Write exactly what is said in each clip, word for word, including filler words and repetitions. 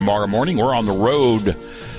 Tomorrow morning, we're on the road.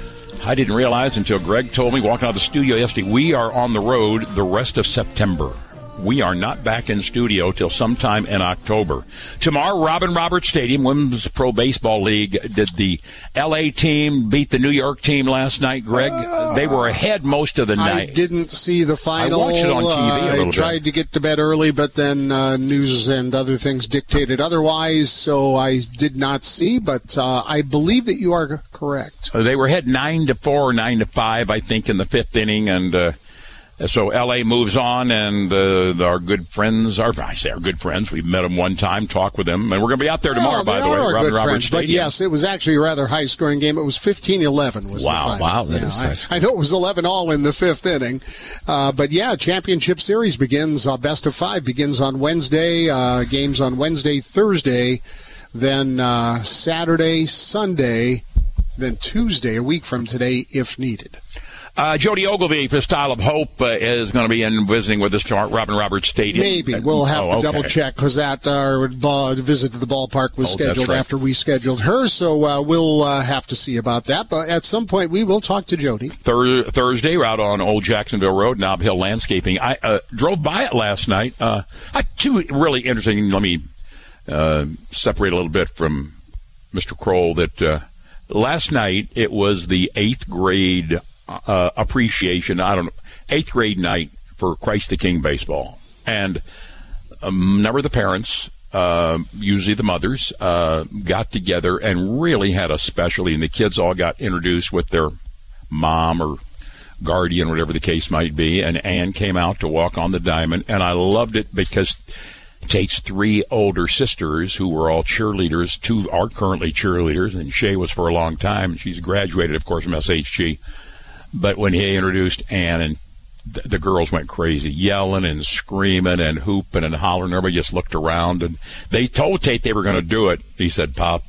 I didn't realize until Greg told me walking out of the studio yesterday, we are on the road the rest of September. We are not back in studio till sometime in October. Tomorrow, Robin Roberts Stadium, Women's Pro Baseball League. Did the L A team beat the New York team last night, Greg? Uh, they were ahead most of the night. I didn't see the final. I watched it on T V a little uh, I tried bit. to get to bed early, but then uh, news and other things dictated otherwise, so I did not see. But uh, I believe that you are correct. Uh, they were ahead nine to four or nine to five, I think, in the fifth inning, and uh, so L A moves on, and uh, our good friends, our, I say our good friends, we've met them one time, talked with them, and we're going to be out there tomorrow, well, by the way, our Robin good Roberts friends, Stadium. But yes, it was actually a rather high-scoring game. It was fifteen eleven was wow, the final. Wow, that yeah, is nice. I, I know it was eleven all in the fifth inning, uh, but yeah, championship series begins, uh, best of five begins on Wednesday, uh, games on Wednesday, Thursday, then uh, Saturday, Sunday, then Tuesday, a week from today, if needed. Uh, Jody Ogilvy for Style of Hope uh, is going to be in visiting with us tomorrow at Robin Roberts Stadium. Maybe. We'll have oh, to okay. double check because that uh, ball, visit to the ballpark was Oh, that's scheduled right. after we scheduled her, so uh, we'll uh, have to see about that. But at some point, we will talk to Jody. Thur- Thursday, we're out on Old Jacksonville Road, Nob Hill Landscaping. I uh, drove by it last night. Uh, I, two really interesting. Let me uh, separate a little bit from Mister Kroll. That uh, last night it was the eighth grade uh, appreciation. I don't know, eighth grade night for Christ the King baseball, and a number of the parents. Uh, usually the mothers uh, got together and really had a specialty, and the kids all got introduced with their mom or guardian, whatever the case might be, and Ann came out to walk on the diamond, and I loved it because Tate's three older sisters, who were all cheerleaders, two are currently cheerleaders, and Shay was for a long time. She's graduated, of course, from S H G. But when he introduced Ann, and th- the girls went crazy, yelling and screaming and hooping and hollering. Everybody just looked around, and they told Tate they were going to do it. He said, Pop,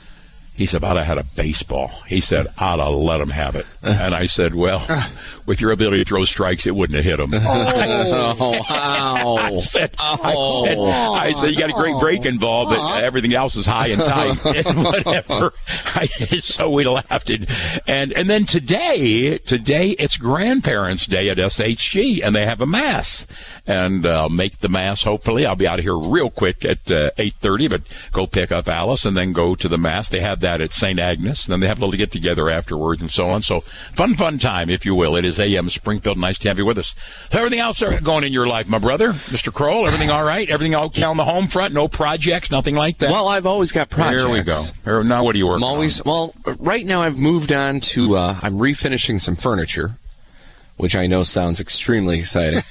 he said, I'd have had a baseball. He said, I'd have let him have it. And I said, well, with your ability to throw strikes, it wouldn't have hit him. Oh, wow. I said, Oh. I said, I said, you got a great break involved, but everything else is high and tight and whatever. I, so we laughed. And, and and then today, today it's Grandparents' Day at S H G, and they have a mass. And uh, make the mass, hopefully. I'll be out of here real quick at uh, eight thirty, but go pick up Alice and then go to the mass. They have that at Saint Agnes, and then they have a little get-together afterwards and so on. So fun, fun time, if you will. It is A M Springfield. Nice to have you with us. So everything else going in your life, my brother, Mister Kroll, everything all right? Everything okay on the home front? No projects? Nothing like that? Well, I've always got projects. Here we go. Here, now what do you work I'm always, well, right now I've moved on to, uh, I'm refinishing some furniture, which I know sounds extremely exciting.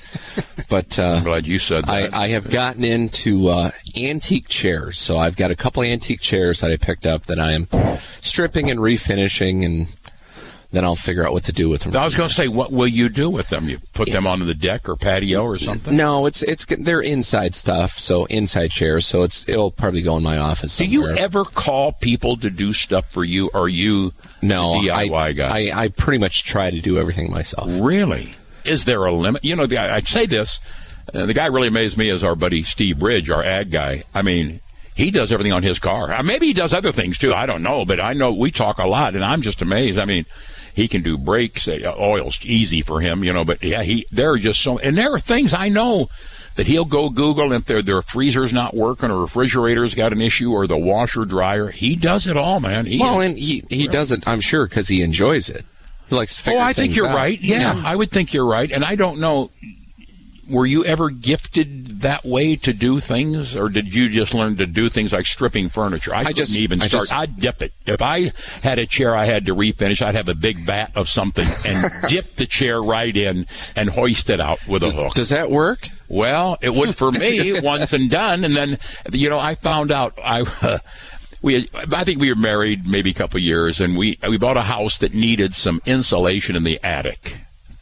But uh, I'm glad you said that. I, I have gotten into uh, antique chairs. So I've got a couple antique chairs that I picked up that I am stripping and refinishing, and then I'll figure out what to do with them. I was going to say, what will you do with them? You put them onto the deck or patio or something? No, it's it's they're inside stuff, so inside chairs. So it's it'll probably go in my office Do somewhere. you ever call people to do stuff for you? Or are you no, the D I Y I, guy? I, I pretty much try to do everything myself. Really? Is there a limit? You know, the, I, I'd say this. Uh, the guy really amazed me is our buddy Steve Bridge, our ag guy. I mean, he does everything on his car. Uh, maybe he does other things, too. I don't know. But I know we talk a lot, and I'm just amazed. I mean, he can do brakes. Uh, oil's easy for him, you know. But, yeah, he there are just so – and there are things I know that he'll go Google if their, their freezer's not working or refrigerator's got an issue or the washer dryer. He does it all, man. He Well, is, and he, he does it, I'm sure, because he enjoys it. He likes to figure Oh, I think things you're out. right. Yeah, I would think you're right. And I don't know, were you ever gifted that way to do things, or did you just learn to do things like stripping furniture? I, I couldn't just- even I start. just- I'd dip it. If I had a chair I had to refinish, I'd have a big vat of something and dip the chair right in and hoist it out with a hook. Does that work? Well, it would for me once and done. And then, you know, I found out I... Uh, We, I think we were married maybe a couple of years, and we we bought a house that needed some insulation in the attic.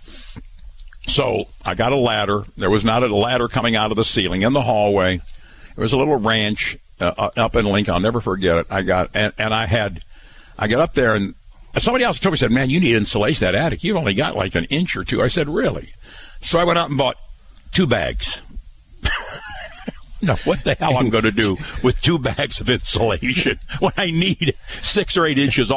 So I got a ladder. There was not a ladder coming out of the ceiling in the hallway. There was a little ranch uh, up in Lincoln. I'll never forget it. I got and, and I had I got up there, and somebody else told me, said, "Man, you need insulation that attic. You've only got like an inch or two." I said, "Really?" So I went out and bought two bags. know what the hell I'm going to do with two bags of insulation when I need six or eight inches